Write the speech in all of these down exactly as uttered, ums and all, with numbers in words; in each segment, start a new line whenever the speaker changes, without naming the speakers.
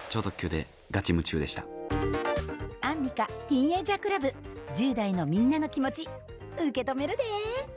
超特急でガチ夢中でした。
アンミカティーンエイジャークラブ、じゅう代のみんなの気持ち受け止めるで。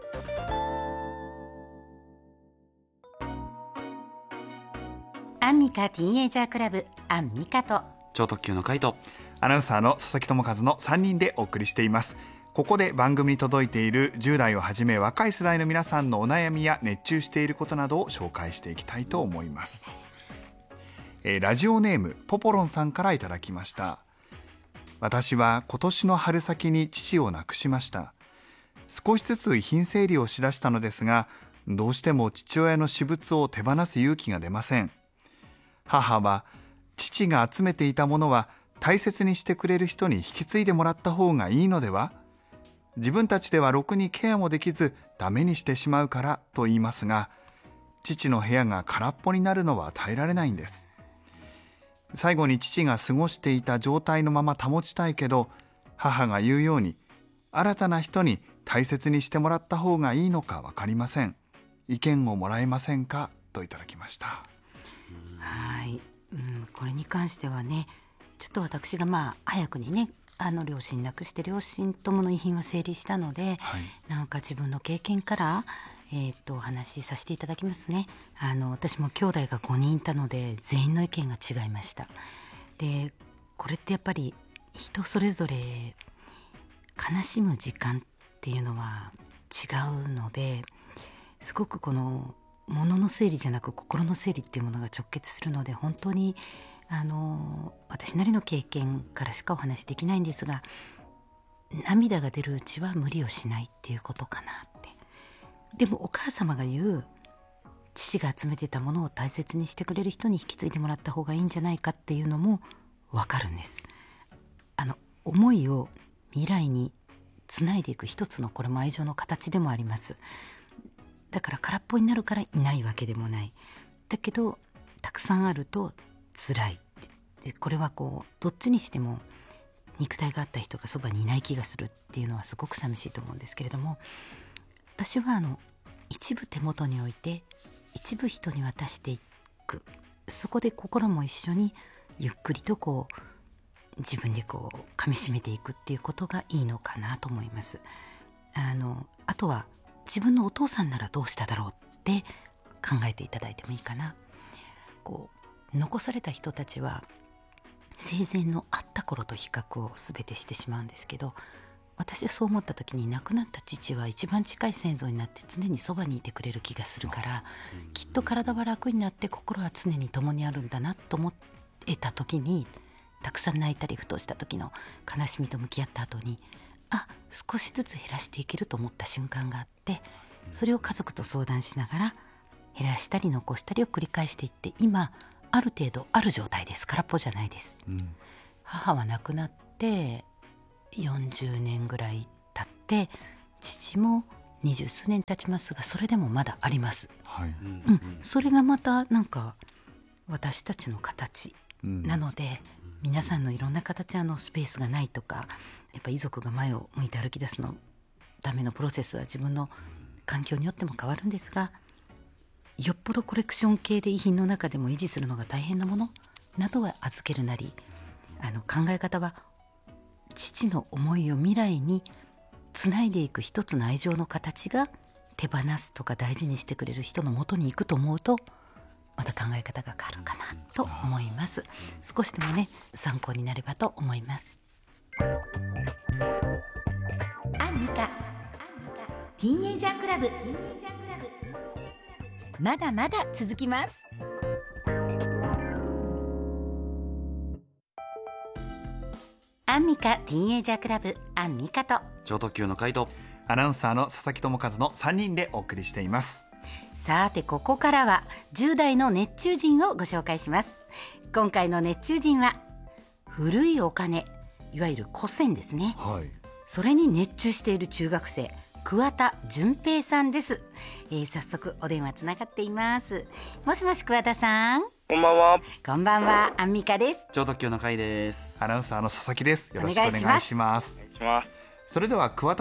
アンミカティーンエイジャークラブ、アンミカと
超特急のカイト、
アナウンサーの佐々木智和のさんにんでお送りしています。ここで番組に届いているじゅう代をはじめ若い世代の皆さんのお悩みや熱中していることなどを紹介していきたいと思います。えー、ラジオネームポポロンさんからいただきました。私は今年の春先に父を亡くしました。少しずつ遺品整理をしだしたのですが、どうしても父親の私物を手放す勇気が出ません。母は、父が集めていたものは大切にしてくれる人に引き継いでもらった方がいいのでは？自分たちではろくにケアもできずダメにしてしまうからと言いますが、父の部屋が空っぽになるのは耐えられないんです。最後に父が過ごしていた状態のまま保ちたいけど、母が言うように新たな人に大切にしてもらった方がいいのか分かりません。意見をもらえませんか、といただきました。
はい、うん、これに関してはね、ちょっと私がまあ早くにね、あの両親亡くして両親ともの遺品は整理したので、はい、なんか自分の経験から、えー、っとお話しさせていただきますね。あの私も兄弟がごにんいたので全員の意見が違いました。でこれってやっぱり人それぞれ悲しむ時間っていうのは違うので、すごくこの物の整理じゃなく心の整理っていうものが直結するので、本当にあの私なりの経験からしかお話できないんですが、涙が出るうちは無理をしないっていうことかなって。でもお母様が言う、父が集めてたものを大切にしてくれる人に引き継いでもらった方がいいんじゃないかっていうのも分かるんです。あの思いを未来につないでいく一つの、これも愛情の形でもあります。だから空っぽになるからいないわけでもない。だけどたくさんあると辛い。でこれはこうどっちにしても肉体があった人がそばにいない気がするっていうのはすごく寂しいと思うんですけれども、私はあの一部手元に置いて一部人に渡していく、そこで心も一緒にゆっくりとこう自分でこう噛み締めていくっていうことがいいのかなと思います。あのあとは自分のお父さんならどうしただろうって考えていただいてもいいかな。こう残された人たちは生前のあった頃と比較を全てしてしまうんですけど、私はそう思った時に、亡くなった父は一番近い先祖になって常にそばにいてくれる気がするから、きっと体は楽になって心は常に共にあるんだなと思えた時に、たくさん泣いたりふとした時の悲しみと向き合った後に、あ、少しずつ減らしていけると思った瞬間があって、それを家族と相談しながら減らしたり残したりを繰り返していって、今ある程度ある状態です。空っぽじゃないです、うん、母は亡くなってよんじゅうねんぐらい経って、父も二十数年経ちますが、それでもまだあります、はい、うん、それがまたなんか私たちの形なので、うん、皆さんのいろんな形、あのスペースがないとか、やっぱ遺族が前を向いて歩き出すのためのプロセスは自分の環境によっても変わるんですが、よっぽどコレクション系で遺品の中でも維持するのが大変なものなどは預けるなり、あの考え方は父の思いを未来につないでいく一つの愛情の形が、手放すとか大事にしてくれる人の元に行くと思うと、また考え方が変わるかなと思います。少しでもね、参考になればと思います。
アンミカティーンエイジャークラブ、まだまだ続きます。アンミカティーンエイジャークラブ、アンミカと
超特急のカイト、
アナウンサーの佐々木智和のさんにんでお送りしています。
さてここからはじゅう代の熱中人をご紹介します。今回の熱中人は古いお金、いわゆる古銭ですね、はい、それに熱中している中学生、桑田純平さんです、えー、早速お電話つながっています。もしもし桑田さん。
こんばんは。
こんばんは、アンミカです。
超特急のカイです。
アナウンサーの佐々木です。よろしくお願いします。
お願いします。
それでは桑田